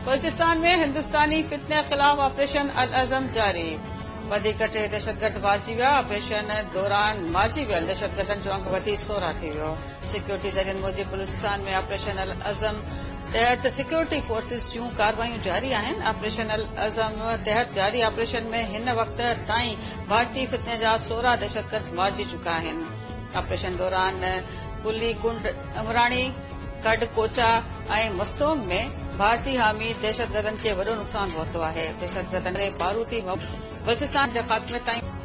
बलूचिस्तान में हिंदुस्तानी फितने खिलाफ ऑपरेशन अल अज़म जारी। वधीक टे दहशतगर्द मारिजी विया। ऑपरेशन दौरान मारिजी वियल दहशतगर्दनि जो अंग वधी 16 थी वियो। सिक्योरिटी ज़रियनि मूजिब बलूचिस्तान में ऑपरेशन अल अज़म तहत सिक्योरिटी फोर्सिस जूं कार्रवाइयूं जारी आहिनि। ऑपरेशन अल अज़म तहत जारी ऑपरेशन में हिन वक्त ताईं भारतीय फितने जा 16 दहशतगर्द मारिजी चुका आहिनि। ऑपरेशन दौरान पुली कुंड अमराणी कडकोचा ऐं मस्तोंग में भारतीय हामी दहशतगर्दनि खे वॾो नुक़सान पहुतो आहे। दहशतगर्दनि बारूदी बलूचिस्तान जे ख़ात्मे ताईं